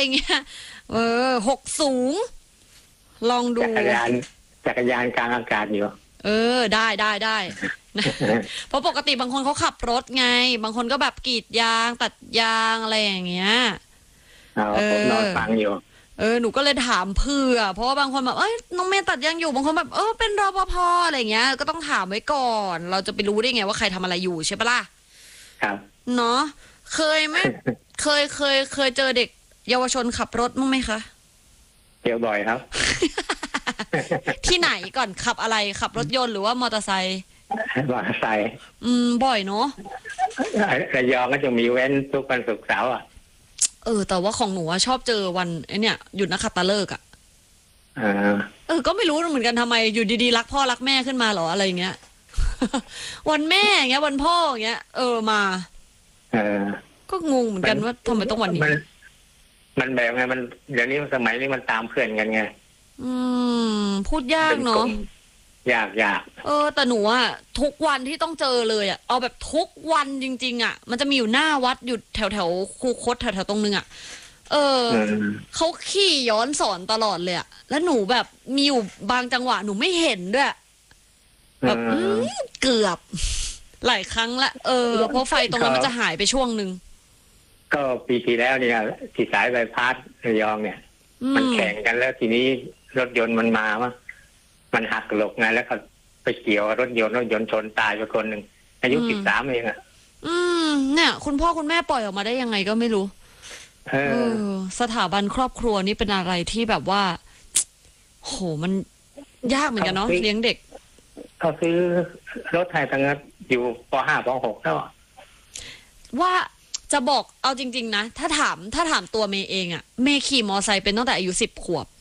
เงี้ยหกสูงลองดูจักรยานกลางอากาศอยู่ได้เพราะปกติบางคนเขาขับรถไงบางคนก็แบบกรีดยางตัดยางอะไรอย่างเงี้ยผมนอนฟังอยู่หนูก็เลยถามเผื่อเพราะว่าบางคนแบบน้องเมย์ตัดยางอยู่บางคนแบบเป็นรปภอะไรเงี้ยก็ต้องถามไว้ก่อนเราจะไปรู้ได้ไงว่าใครทำอะไรอยู่ใช่ปะล่ะครับเนาะเคยไหมเคยเจอเด็กเยาวชนขับรถมั้งไหมคะเจอบ่อยครับที่ไหนก่อนขับอะไรขับรถยนต์หรือว่ามอเตอร์ไซค์มอเตอร์ไซค์บ่อยเนาะระยองก็จะมีเว้นทุกวันศุกร์เสาร์แต่ว่าของหนูชอบเจอวันเนี่ยหยุดนักขัตฤกษ์ก็ไม่รู้เหมือนกันทำไมอยู่ดีๆรักพ่อรักแม่ขึ้นมาหรออะไรเงี้ย วันแม่อย่างเงี้ยวันพ่ออย่างเงี้ยมาก็งงเหมือนกันว่าทำไมต้องวันนี้มันแบบไงมันเดี๋ยวนี้สมัยนี้มันตามเพื่อนกันไงพูดยากเนาะยากแต่หนูทุกวันที่ต้องเจอเลยเอาแบบทุกวันจริงๆมันจะมีอยู่หน้าวัดอยู่แถวคูคตแถวตรงนึงเขาขี่ย้อนสอนตลอดเลยแล้วหนูแบบมีอยู่บางจังหวะหนูไม่เห็นด้วยแบบเกือบหลายครั้งละเพราะไฟตรงนั้นมันจะหายไปช่วงนึงก็ปีที่แล้วเนี่ยที่สายใบพัดระยองเนี่ยมันแข่งกันแล้วทีนี้รถยนต์มันมามันหักหลบไงแล้วก็ไปเกี่ยวรถยนต์ชนตายไปคนหนึ่งอายุ13เองเนี่ยคุณพ่อคุณแม่ปล่อยออกมาได้ยังไงก็ไม่รู้สถาบันครอบครัวนี่เป็นอะไรที่แบบว่าโหมันยากเหมือนกันเนาะเลี้ยงเด็กเขาซื้อรถไทยตั้งแต่อยู่ป.5 ป.6แล้วว่าจะบอกเอาจริงๆนะถ้าถามตัวเมย์เองเมย์ขี่มอไซค์เป็นตั้งแต่อายุ10 ขวบ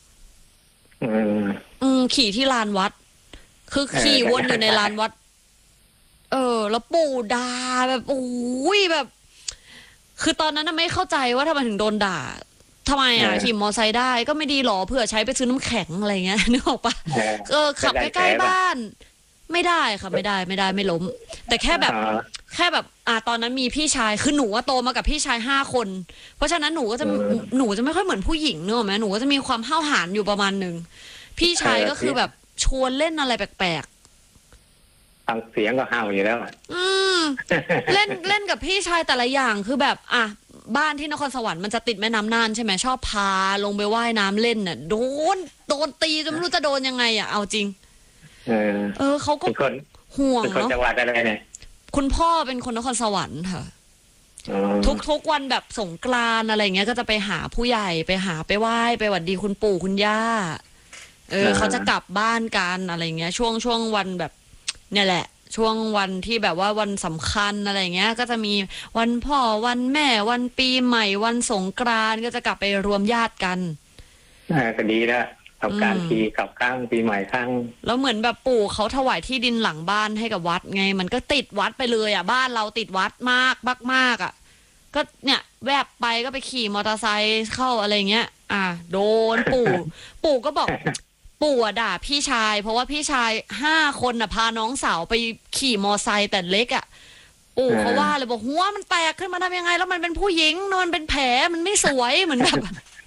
ขี่ที่ลานวัดคือขี่วนอยู่ในลานวัดแล้วปู่ด่าแบบโอ้ยแบบคือตอนนั้นไม่เข้าใจว่าทำไมถึงโดนด่าทำไมขี่มอไซค์ได้ก็ไม่ดีหรอเผื่อใช้ไปซื้อน้ำแข็งอะไรเงี้ยนึกออกปะขับใกล้ๆบ้านไม่ได้ค่ะไม่ได้ไม่ล้มแต่แค่แบบตอนนั้นมีพี่ชายคือหนูโตมากับพี่ชาย5 คนเพราะฉะนั้นหนูจะไม่ค่อยเหมือนผู้หญิงเนอะแม่หนูก็จะมีความห้าวหาญอยู่ประมาณนึงพี่ชายก็คือแบบชวนเล่นอะไรแปลกๆฟังเสียงก็ห้าวอยู่แล้วเล่นกับพี่ชายแต่ละอย่างคือแบบบ้านที่นครสวรรค์มันจะติดแม่น้ำน่านใช่ไหมชอบพาลงไปว่ายน้ำเล่นโดนตีจนไม่รู้จะโดนยังไงเอาจริงเขาก็ห่วงเนาะจังหวัดอะไรเนี่ยคุณพ่อเป็นคนนครสวรรค์ค่ะทุกวันแบบสงกรานต์อะไรเงี้ยก็จะไปหาผู้ใหญ่ไปไหว้ไปหวัดดีคุณปู่คุณย่าเขาจะกลับบ้านกันอะไรเงี้ยช่วงวันแบบเนี่ยแหละช่วงวันที่แบบว่าวันสำคัญอะไรเงี้ยก็จะมีวันพ่อวันแม่วันปีใหม่วันสงกรานต์ก็จะกลับไปรวมญาติกันก็ดีนะทำการปีกับข้างปีใหม่ข้างแล้วเหมือนแบบปู่เขาถวายที่ดินหลังบ้านให้กับวัดไงมันก็ติดวัดไปเลยบ้านเราติดวัดมากก็เนี่ยแวบไปก็ไปขี่มอเตอร์ไซค์เข้าอะไรเงี้ยโดนปู่ก็บอกปู่ด่าพี่ชายเพราะว่าพี่ชาย5 คนพาน้องสาวไปขี่มอไซค์แต่เล็กปู่เขาว่าเลยบอกหัวมันแตกขึ้นมาทำยังไงแล้วมันเป็นผู้หญิงมันเป็นแผลมันไม่สวยเหมือนแบบ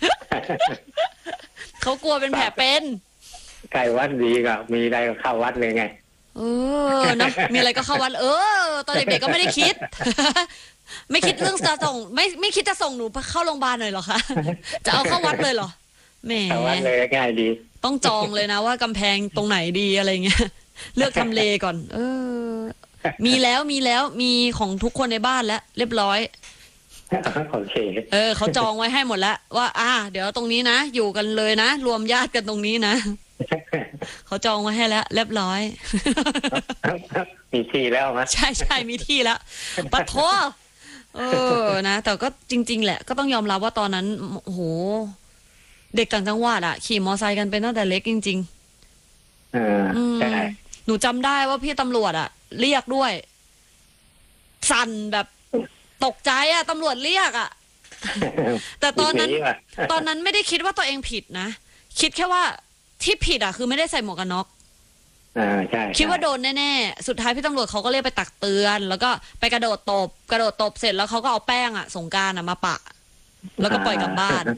เขากลัวเป็นแผลเป็นใกล้วัดดีก็มีอะไรก็เข้าวัดเลยไงนะมีอะไรก็เข้าวัดตอนเด็กๆก็ไม่ได้คิด ไม่คิดเรื่องจะส่งไม่คิดจะส่งหนูเข้าโรงพยาบาลหน่อยหรอคะจะเอาเข้าวัดเลยเหรอแหมเข้าวัดเลยง่ายดีต้องจองเลยนะว่ากำแพงตรงไหนดีอะไรเงี้ยเลือกทำเลก่อนมีแล้วมีของทุกคนในบ้านแล้วเรียบร้อยโอเคเขาจองไว้ให้หมดแล้วว่าเดี๋ยวตรงนี้นะอยู่กันเลยนะรวมญาติกันตรงนี้นะเขาจองไว้ให้แล้วเรียบร้อยมีที่แล้วมั้ยใช่มีที่แล้วปะโถนะแต่ก็จริงๆแหละก็ต้องยอมรับว่าตอนนั้นโอ้โหเด็กต่างจังหวัดขี่มอไซค์กันเป็นตั้งแต่เล็กจริงๆใช่หนูจำได้ว่าพี่ตำรวจเรียกด้วยสั่นแบบตกใจตำรวจเรียกแต่ตอนนั้นไม่ได้คิดว่าตัวเองผิดนะคิดแค่ว่าที่ผิดคือไม่ได้ใส่หมวกกันน็อกใช่คิดว่าโดนแน่ๆสุดท้ายพี่ตำรวจเขาก็เรียกไปตักเตือนแล้วก็ไปกระโดดตบเสร็จแล้วเขาก็เอาแป้งสงกรานต์มาปะแล้วก็ปล่อยกลับบ้าน